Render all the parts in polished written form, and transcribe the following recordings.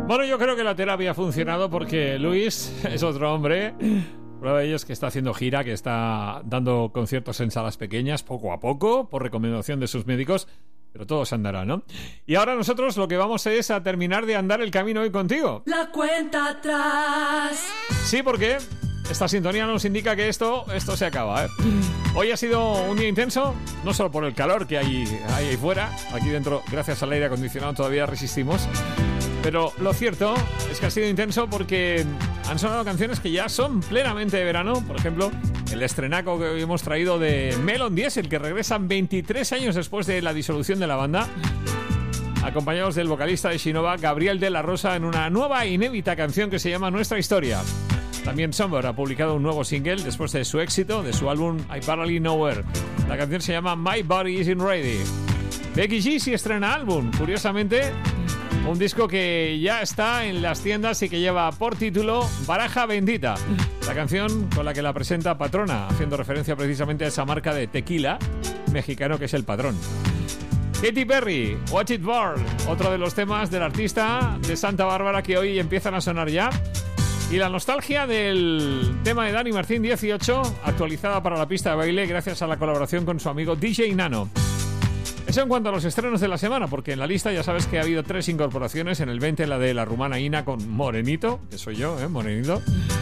Bueno, yo creo que la terapia ha funcionado porque Luis es otro hombre. Prueba de ello es que está haciendo gira, que está dando conciertos en salas pequeñas poco a poco, por recomendación de sus médicos, pero todo se andará, ¿no? Y ahora nosotros lo que vamos es a terminar de andar el camino hoy contigo. La cuenta atrás. Sí, porque esta sintonía nos indica que esto se acaba, ¿eh? Hoy ha sido un día intenso, no solo por el calor que hay ahí fuera, aquí dentro, gracias al aire acondicionado, todavía resistimos. Pero lo cierto es que ha sido intenso porque han sonado canciones que ya son plenamente de verano. Por ejemplo, el estrenaco que hoy hemos traído de Melon Diesel, que regresan 23 años después de la disolución de la banda, acompañados del vocalista de Shinova, Gabriel de la Rosa, en una nueva e inédita canción que se llama Nuestra Historia. También Somber ha publicado un nuevo single después de su éxito, de su álbum I Barely Nowhere. La canción se llama My Body Isn't Ready. Becky G sí estrena álbum, curiosamente, un disco que ya está en las tiendas y que lleva por título Baraja Bendita, la canción con la que la presenta Patrona, haciendo referencia precisamente a esa marca de tequila mexicano que es el Patrón. Katy Perry, Watch It Burn, otro de los temas del artista de Santa Bárbara que hoy empiezan a sonar ya. Y la nostalgia del tema de Dani Martín 18, actualizada para la pista de baile gracias a la colaboración con su amigo DJ Nano. Eso en cuanto a los estrenos de la semana, porque en la lista ya sabes que ha habido 3 incorporaciones. En el 20 la de la rumana Ina con Morenito, que soy yo, Morenito.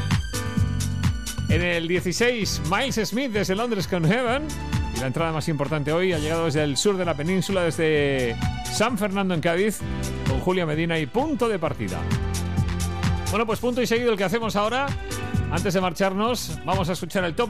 En el 16 Miles Smith desde Londres con Heaven. Y la entrada más importante hoy ha llegado desde el sur de la península, desde San Fernando en Cádiz, con Julia Medina y Punto de Partida. Bueno, pues punto y seguido el que hacemos ahora. Antes de marcharnos, vamos a escuchar el top